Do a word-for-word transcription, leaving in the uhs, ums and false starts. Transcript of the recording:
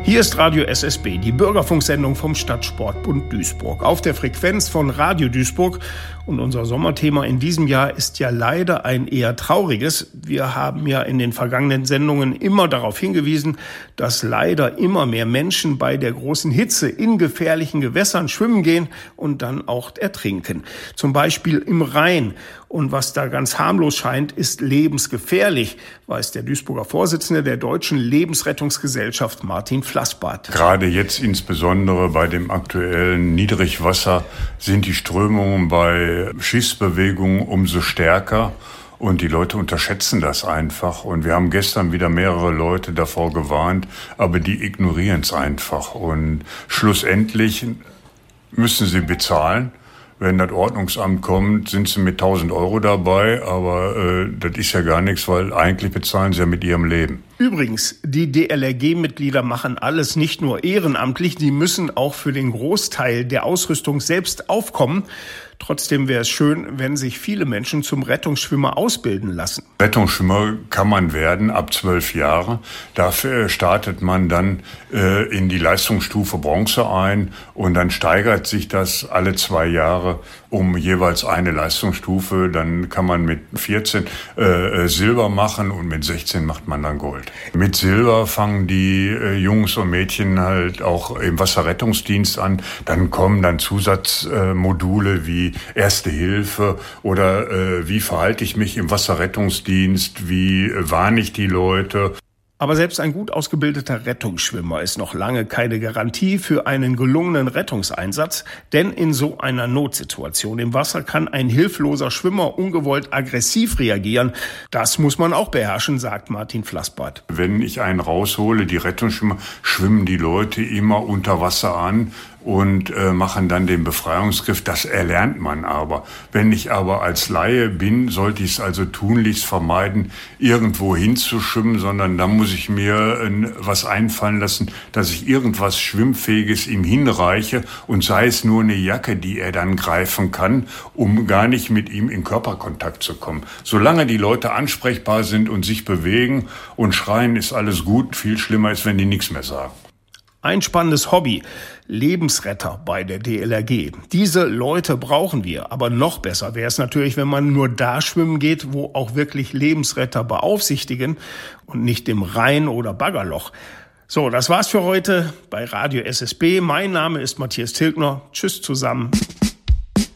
Hier ist Radio S S B, die Bürgerfunksendung vom Stadtsportbund Duisburg. Auf der Frequenz von Radio Duisburg. Und unser Sommerthema in diesem Jahr ist ja leider ein eher trauriges. Wir haben ja in den vergangenen Sendungen immer darauf hingewiesen, dass leider immer mehr Menschen bei der großen Hitze in gefährlichen Gewässern schwimmen gehen und dann auch ertrinken. Zum Beispiel im Rhein. Und was da ganz harmlos scheint, ist lebensgefährlich, weiß der Duisburger Vorsitzende der Deutschen Lebensrettungsgesellschaft Martin Flassbart. Gerade jetzt insbesondere bei dem aktuellen Niedrigwasser sind die Strömungen bei Schiffsbewegungen umso stärker. Und die Leute unterschätzen das einfach. Und wir haben gestern wieder mehrere Leute davor gewarnt, aber die ignorieren es einfach. Und schlussendlich müssen sie bezahlen. Wenn das Ordnungsamt kommt, sind sie mit tausend Euro dabei, aber äh, das ist ja gar nichts, weil eigentlich bezahlen sie ja mit ihrem Leben. Übrigens, die D L R G-Mitglieder machen alles nicht nur ehrenamtlich, die müssen auch für den Großteil der Ausrüstung selbst aufkommen. Trotzdem wäre es schön, wenn sich viele Menschen zum Rettungsschwimmer ausbilden lassen. Rettungsschwimmer kann man werden ab zwölf Jahre. Dafür startet man dann äh, in die Leistungsstufe Bronze ein und dann steigert sich das alle zwei Jahre um jeweils eine Leistungsstufe. Dann kann man mit vierzehn äh, Silber machen und mit sechzehn macht man dann Gold. Mit Silber fangen die äh, Jungs und Mädchen halt auch im Wasserrettungsdienst an. Dann kommen dann Zusatzmodule äh, wie Erste Hilfe oder äh, wie verhalte ich mich im Wasserrettungsdienst, wie äh, warne ich die Leute. Aber selbst ein gut ausgebildeter Rettungsschwimmer ist noch lange keine Garantie für einen gelungenen Rettungseinsatz, denn in so einer Notsituation im Wasser kann ein hilfloser Schwimmer ungewollt aggressiv reagieren. Das muss man auch beherrschen, sagt Martin Flassbart. Wenn ich einen raushole, die Rettungsschwimmer, schwimmen die Leute immer unter Wasser an und äh, machen dann den Befreiungsgriff. Das erlernt man aber. Wenn ich aber als Laie bin, sollte ich es also tunlichst vermeiden, irgendwo hinzuschwimmen, sondern da muss ich mir äh, was einfallen lassen, dass ich irgendwas Schwimmfähiges ihm hinreiche und sei es nur eine Jacke, die er dann greifen kann, um gar nicht mit ihm in Körperkontakt zu kommen. Solange die Leute ansprechbar sind und sich bewegen und schreien, ist alles gut. Viel schlimmer ist, wenn die nichts mehr sagen. Ein spannendes Hobby, Lebensretter bei der D L R G. Diese Leute brauchen wir, aber noch besser wäre es natürlich, wenn man nur da schwimmen geht, wo auch wirklich Lebensretter beaufsichtigen und nicht im Rhein oder Baggerloch. So, das war's für heute bei Radio S S B. Mein Name ist Matthias Tilgner. Tschüss zusammen.